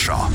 хорошо.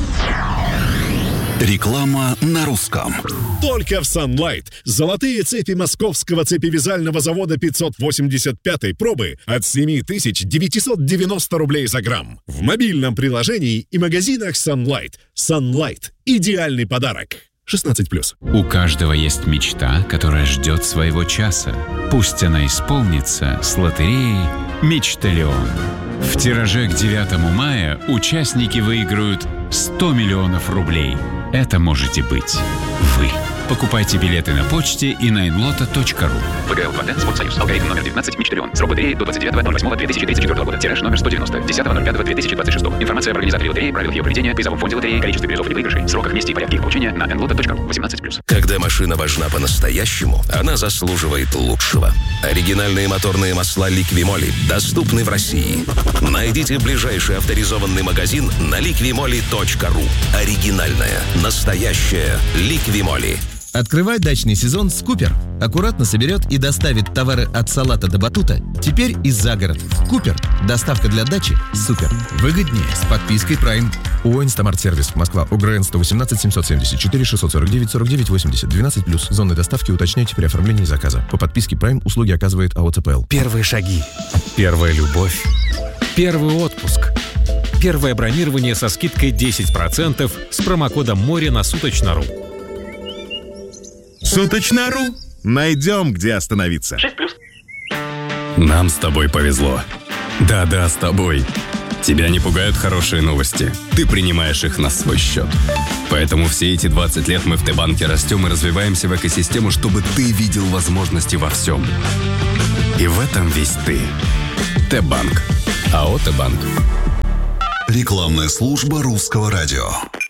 Реклама на русском. Только в Sunlight. Золотые цепи московского цепевязального завода 585 пробы от 7990 рублей за грамм. В мобильном приложении и магазинах Sunlight. Sunlight. Идеальный подарок. 16+. У каждого есть мечта, которая ждет своего часа. Пусть она исполнится с лотереей «Мечталион». В тираже к 9 мая участники выиграют 100 миллионов рублей. Это можете быть вы. Покупайте билеты на почте и на inlotto.ru. ВГЛ 2Т, Спортсоюз. Алгоритм номер 19, Мечталион. Срок лотереи до 29.08.2034 года. Тираж номер 190. 10.05.2026. Информация об организаторе лотереи, правилах ее проведения, призовом фонде лотереи, количестве призов и выигрышей, сроках, месте и порядке их получения на inlotto.ru. 18+. Когда машина важна по-настоящему, она заслуживает лучшего. Оригинальные моторные масла Liqui-Moly доступны в России. Найдите ближайший авторизованный магазин на liqui-moly.ru. Оригинальная, настоящая Liqui-Moly. Открывай дачный сезон с Купер. Аккуратно соберет и доставит товары от салата до батута. Теперь и за город. Купер. Доставка для дачи. Супер. Выгоднее с подпиской Prime. ООО «Инстамарт-сервис». Москва. УГРН 118 774 649 49 80. 12+. Зоны доставки уточняйте при оформлении заказа. По подписке Prime услуги оказывает АО ЦПЛ. Первые шаги. Первая любовь. Первый отпуск. Первое бронирование со скидкой 10% с промокодом «Море» на Суточно.ру. Суточно.ру. Найдем, где остановиться. 6+. Нам с тобой повезло. Да-да, с тобой. Тебя не пугают хорошие новости. Ты принимаешь их на свой счет. Поэтому все эти 20 лет мы в Т-банке растем и развиваемся в экосистему, чтобы ты видел возможности во всем. И в этом весь ты. Т-банк. АО «Т-банк». Рекламная служба русского радио.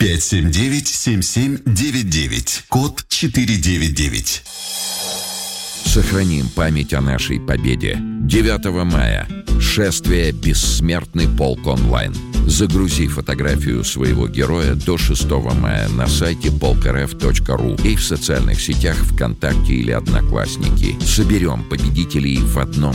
579-7799. Код 499. Сохраним память о нашей победе. 9 мая. Шествие «Бессмертный полк онлайн». Загрузи фотографию своего героя до 6 мая на сайте polkrf.ru и в социальных сетях ВКонтакте или Одноклассники. Соберем победителей в одном